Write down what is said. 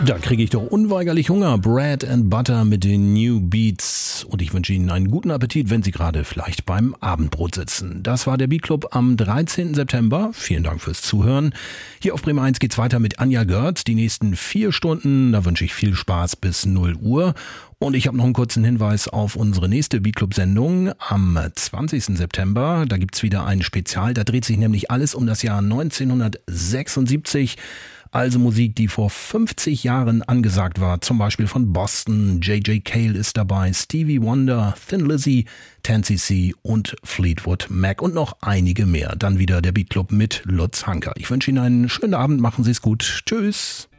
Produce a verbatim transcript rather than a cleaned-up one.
Da kriege ich doch unweigerlich Hunger. Bread and Butter mit den New Beats. Und ich wünsche Ihnen einen guten Appetit, wenn Sie gerade vielleicht beim Abendbrot sitzen. Das war der Beat Club am dreizehnten September. Vielen Dank fürs Zuhören. Hier auf Bremen eins geht's weiter mit Anja Görz. Die nächsten vier Stunden, da wünsche ich viel Spaß bis null Uhr. Und ich habe noch einen kurzen Hinweis auf unsere nächste Beat Club Sendung am zwanzigsten September. Da gibt's wieder ein Spezial. Da dreht sich nämlich alles um das Jahr neunzehnhundertsechsundsiebzig. Also Musik, die vor fünfzig Jahren angesagt war, zum Beispiel von Boston. J J Cale ist dabei, Stevie Wonder, Thin Lizzy, ten C C und Fleetwood Mac und noch einige mehr. Dann wieder der Beat Club mit Lutz Hanker. Ich wünsche Ihnen einen schönen Abend, machen Sie es gut. Tschüss.